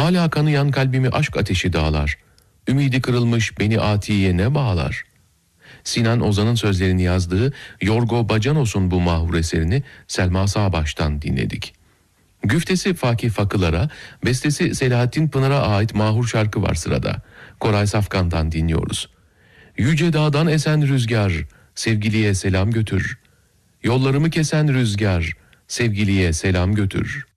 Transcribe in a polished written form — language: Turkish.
Hala kanayan kalbimi aşk ateşi dağlar. Ümidi kırılmış beni atiye ne bağlar? Sinan Ozan'ın sözlerini yazdığı Yorgo Bacanos'un bu mahur eserini Selma Sağbaş'tan dinledik. Güftesi Fakih Fakılar'a, bestesi Selahattin Pınar'a ait mahur şarkı var sırada. Koray Safkan'dan dinliyoruz. Yüce dağdan esen rüzgar, sevgiliye selam götür. Yollarımı kesen rüzgar, sevgiliye selam götür.